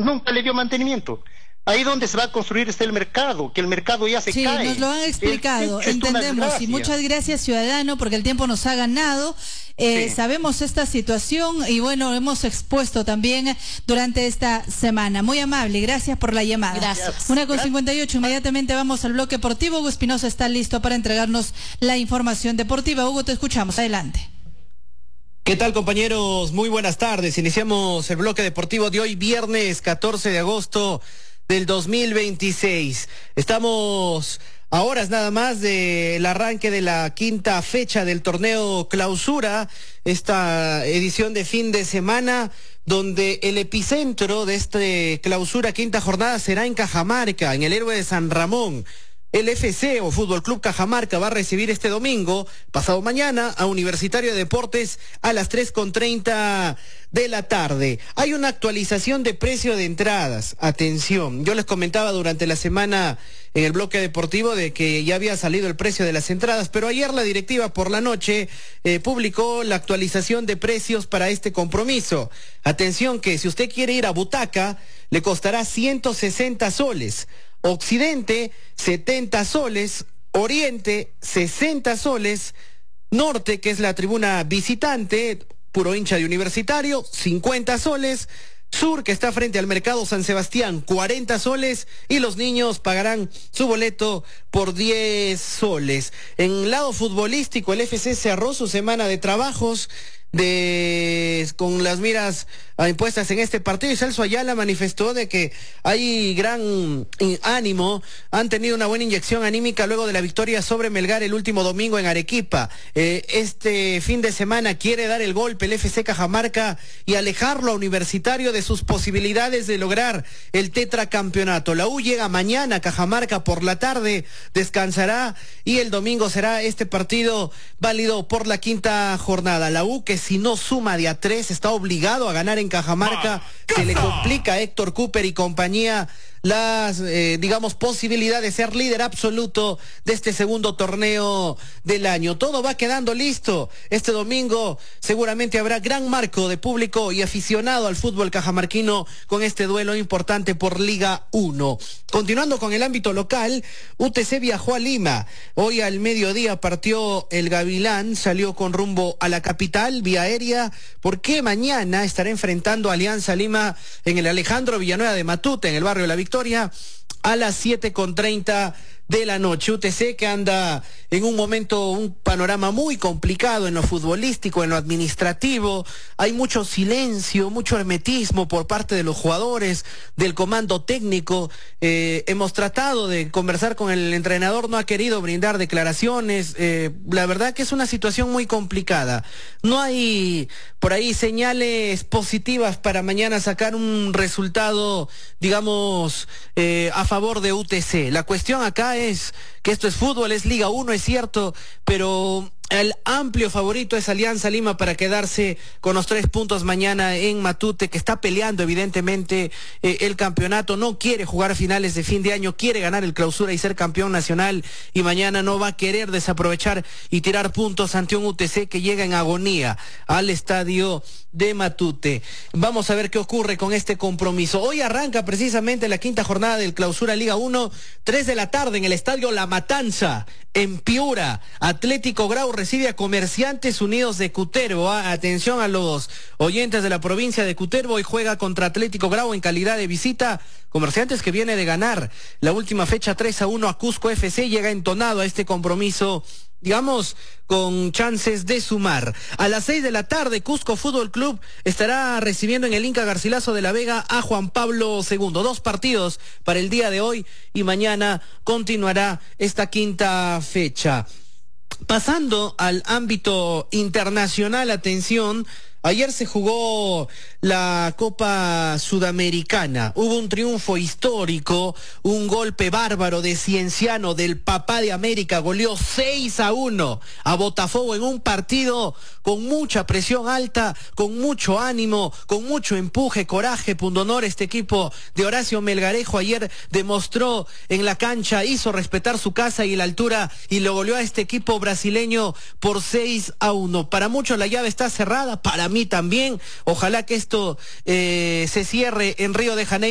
nunca le dio mantenimiento. Ahí donde se va a construir está el mercado, que el mercado ya se cae. Sí, nos lo han explicado, entendemos, y muchas gracias, ciudadano, porque el tiempo nos ha ganado. Sabemos esta situación y bueno, hemos expuesto también durante esta semana. Muy amable, gracias por la llamada. Gracias. 1:58, inmediatamente vamos al bloque deportivo. Hugo Espinosa está listo para entregarnos la información deportiva. Hugo, te escuchamos, adelante. ¿Qué tal, compañeros? Muy buenas tardes. Iniciamos el bloque deportivo de hoy, viernes 14 de agosto del 2026. Estamos a horas nada más del arranque de la quinta fecha del torneo Clausura, esta edición de fin de semana, donde el epicentro de este Clausura quinta jornada será en Cajamarca, en el Héroe de San Ramón. El FC o Fútbol Club Cajamarca va a recibir este domingo, pasado mañana, a Universitario de Deportes a las 3:30 de la tarde. Hay una actualización de precio de entradas. Atención, yo les comentaba durante la semana en el bloque deportivo de que ya había salido el precio de las entradas, pero ayer la directiva por la noche publicó la actualización de precios para este compromiso. Atención que si usted quiere ir a Butaca, le costará 160 soles. Occidente, 70 soles, Oriente, 60 soles, Norte, que es la tribuna visitante, puro hincha de Universitario, 50 soles, Sur, que está frente al Mercado San Sebastián, 40 soles, y los niños pagarán su boleto por 10 soles. En el lado futbolístico, el FC cerró su semana de trabajos con las miras impuestas en este partido, y Celso Ayala manifestó de que hay gran ánimo, han tenido una buena inyección anímica luego de la victoria sobre Melgar el último domingo en Arequipa. Este fin de semana quiere dar el golpe el FC Cajamarca y alejarlo a Universitario de sus posibilidades de lograr el tetracampeonato. La U llega mañana a Cajamarca por la tarde, descansará, y el domingo será este partido válido por la quinta jornada. La U, que si no suma de a 3 está obligado a ganar en Cajamarca, se le complica a Héctor Cooper y compañía las, posibilidades de ser líder absoluto de este segundo torneo del año. Todo va quedando listo. Este domingo seguramente habrá gran marco de público y aficionado al fútbol cajamarquino con este duelo importante por Liga 1. Continuando con el ámbito local, UTC viajó a Lima. Hoy al mediodía partió el Gavilán, salió con rumbo a la capital vía aérea, porque mañana estará enfrentando a Alianza Lima en el Alejandro Villanueva de Matute, en el barrio La Victoria, a las 7:30 de la noche. UTC que anda en un panorama muy complicado en lo futbolístico, en lo administrativo. Hay mucho silencio, mucho hermetismo por parte de los jugadores, del comando técnico. Hemos tratado de conversar con el entrenador, no ha querido brindar declaraciones. La verdad que es una situación muy complicada. No hay por ahí señales positivas para mañana sacar un resultado, a favor de UTC. La cuestión acá es que esto es fútbol, es Liga 1, es cierto, pero el amplio favorito es Alianza Lima para quedarse con los 3 puntos mañana en Matute, que está peleando evidentemente el campeonato, no quiere jugar finales de fin de año, quiere ganar el Clausura y ser campeón nacional, y mañana no va a querer desaprovechar y tirar puntos ante un UTC que llega en agonía al estadio de Matute. Vamos a ver qué ocurre con este compromiso. Hoy arranca precisamente la quinta jornada del Clausura Liga 1, 3 de la tarde en el estadio La Matanza, en Piura. Atlético Grau recibe a Comerciantes Unidos de Cutervo. Atención a los oyentes de la provincia de Cutervo, y juega contra Atlético Grau en calidad de visita. Comerciantes que viene de ganar la última fecha 3-1 a Cusco FC, llega entonado a este compromiso, con chances de sumar. A las 6 de la tarde, Cusco Fútbol Club estará recibiendo en el Inca Garcilaso de la Vega a Juan Pablo II. 2 partidos para el día de hoy, y mañana continuará esta quinta fecha. Pasando al ámbito internacional, atención. Ayer se jugó la Copa Sudamericana. Hubo un triunfo histórico, un golpe bárbaro de Cienciano, del papá de América. Goleó 6-1 a Botafogo en un partido con mucha presión alta, con mucho ánimo, con mucho empuje, coraje, pundonor. Este equipo de Horacio Melgarejo ayer demostró en la cancha, hizo respetar su casa y la altura, y lo goleó a este equipo brasileño por 6-1. Para muchos la llave está cerrada, para mí también. Ojalá que esto se cierre en Río de Janeiro